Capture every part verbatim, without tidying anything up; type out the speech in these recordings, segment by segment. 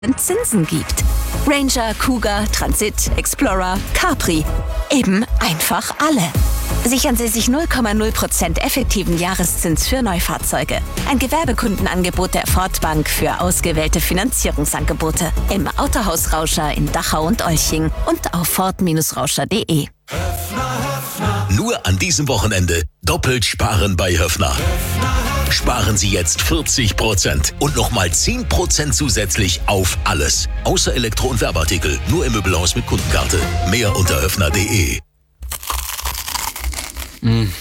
Zinsen gibt. Ranger, Cougar, Transit, Explorer, Capri. Eben einfach alle. Sichern Sie sich null Komma null Prozent effektiven Jahreszins für Neufahrzeuge. Ein Gewerbekundenangebot der Ford Bank für ausgewählte Finanzierungsangebote. Im Autohaus Rauscher in Dachau und Olching und auf ford Rauscher punkt de. Nur an diesem Wochenende doppelt sparen bei Höffner. Sparen Sie jetzt vierzig Prozent und nochmal zehn Prozent zusätzlich auf alles. Außer Elektro- und Werbeartikel. Nur im Möbelhaus mit Kundenkarte. Mehr unter höffner punkt de. Mm.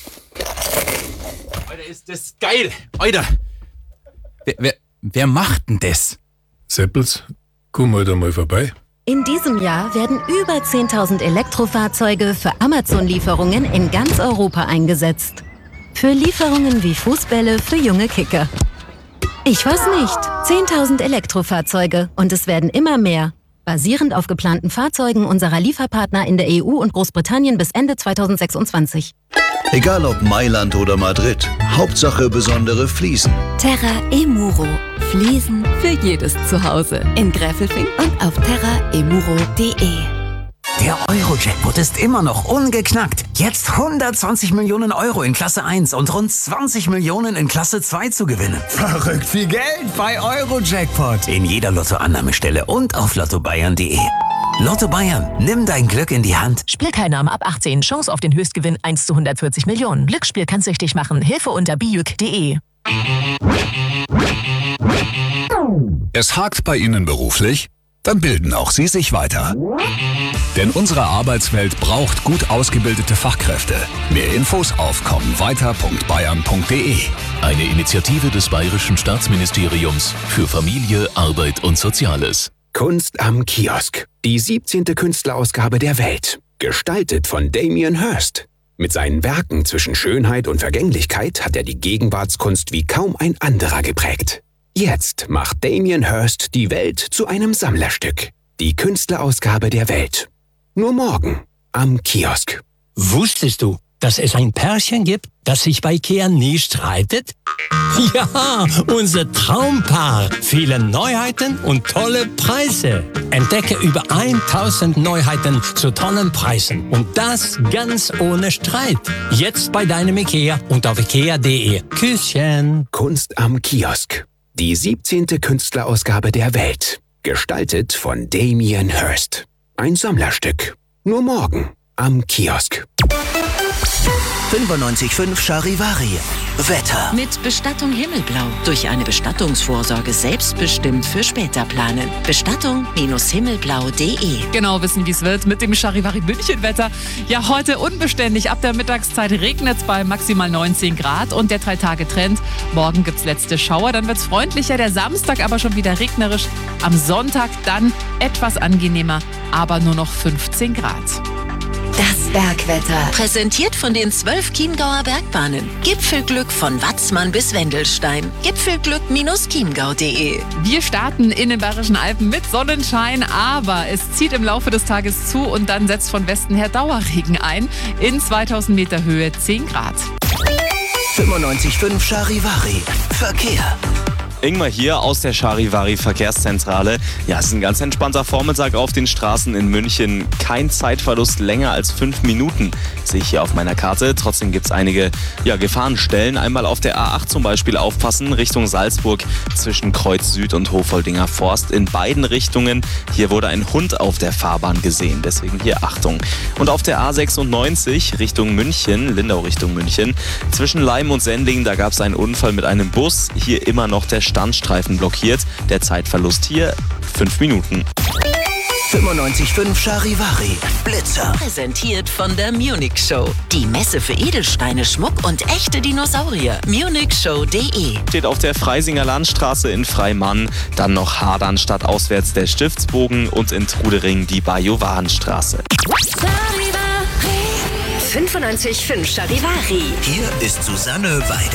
Alter, ist das geil. Alter. Wer, wer, wer macht denn das? Seppels, komm halt einmal vorbei. In diesem Jahr werden über zehntausend Elektrofahrzeuge für Amazon-Lieferungen in ganz Europa eingesetzt. Für Lieferungen wie Fußbälle für junge Kicker. Ich weiß nicht. zehntausend Elektrofahrzeuge und es werden immer mehr. Basierend auf geplanten Fahrzeugen unserer Lieferpartner in der E U und Großbritannien bis Ende zweitausendsechsundzwanzig. Egal ob Mailand oder Madrid, Hauptsache besondere Fliesen. Terra Emuro. Fliesen für jedes Zuhause. In Gräfelfing und auf terra emuro punkt de. Der Euro-Jackpot ist immer noch ungeknackt. Jetzt hundertzwanzig Millionen Euro in Klasse eins und rund zwanzig Millionen in Klasse zwei zu gewinnen. Verrückt viel Geld bei Euro-Jackpot. In jeder Lottoannahmestelle und auf lotto bayern punkt de. Lotto Bayern, nimm dein Glück in die Hand. Spielteilnahme ab achtzehn. Chance auf den Höchstgewinn eins zu hundertvierzig Millionen. Glücksspiel kann süchtig machen. Hilfe unter bijuk punkt de. Es hakt bei Ihnen beruflich? Dann bilden auch Sie sich weiter. Denn unsere Arbeitswelt braucht gut ausgebildete Fachkräfte. Mehr Infos auf kommweiter punkt bayern punkt de. Eine Initiative des Bayerischen Staatsministeriums für Familie, Arbeit und Soziales. Kunst am Kiosk. Die siebzehnte Künstlerausgabe der Welt. Gestaltet von Damien Hirst. Mit seinen Werken zwischen Schönheit und Vergänglichkeit hat er die Gegenwartskunst wie kaum ein anderer geprägt. Jetzt macht Damien Hirst die Welt zu einem Sammlerstück. Die Künstlerausgabe der Welt. Nur morgen am Kiosk. Wusstest du, dass es ein Pärchen gibt, das sich bei Ikea nie streitet? Ja, unser Traumpaar. Viele Neuheiten und tolle Preise. Entdecke über tausend Neuheiten zu tollen Preisen. Und das ganz ohne Streit. Jetzt bei deinem Ikea und auf ikea punkt de. Küsschen. Kunst am Kiosk. Die siebzehnte Künstlerausgabe der Welt. Gestaltet von Damien Hirst. Ein Sammlerstück. Nur morgen am Kiosk. fünfundneunzig Komma fünf Charivari. Wetter. Mit Bestattung Himmelblau. Durch eine Bestattungsvorsorge selbstbestimmt für später planen. Bestattung Himmelblau punkt de. Genau wissen, wie es wird mit dem Charivari München Wetter. Ja, heute unbeständig. Ab der Mittagszeit regnet es bei maximal neunzehn Grad und der drei-Tage-Trend. Morgen gibt es letzte Schauer, dann wird es freundlicher. Der Samstag aber schon wieder regnerisch. Am Sonntag dann etwas angenehmer, aber nur noch fünfzehn Grad. Das Bergwetter. Präsentiert von den zwölf Chiemgauer Bergbahnen. Gipfelglück von Watzmann bis Wendelstein. Gipfelglück Chiemgau punkt de. Wir starten in den Bayerischen Alpen mit Sonnenschein, aber es zieht im Laufe des Tages zu und dann setzt von Westen her Dauerregen ein. In zweitausend Meter Höhe zehn Grad. fünfundneunzig Komma fünf Charivari. Verkehr. Ingmar hier aus der Charivari Verkehrszentrale. Ja, es ist ein ganz entspannter Vormittag auf den Straßen in München. Kein Zeitverlust länger als fünf Minuten, sehe ich hier auf meiner Karte. Trotzdem gibt es einige ja, Gefahrenstellen. Einmal auf der A acht zum Beispiel aufpassen, Richtung Salzburg zwischen Kreuz Süd und Hofoldinger Forst. In beiden Richtungen. Hier wurde ein Hund auf der Fahrbahn gesehen, deswegen hier Achtung. Und auf der A sechsundneunzig Richtung München, Lindau Richtung München, zwischen Leim und Sendling, da gab es einen Unfall mit einem Bus. Hier immer noch der Standstreifen blockiert. Der Zeitverlust hier fünf Minuten. fünfundneunzig Komma fünf Charivari. Blitzer. Präsentiert von der Munich Show. Die Messe für Edelsteine, Schmuck und echte Dinosaurier. munich show punkt de. Steht auf der Freisinger Landstraße in Freimann, dann noch Hadern stadtauswärts der Stiftsbogen und in Trudering die Bajowarenstraße. fünfundneunzig Komma fünf Charivari. Hier ist Susanne Weide.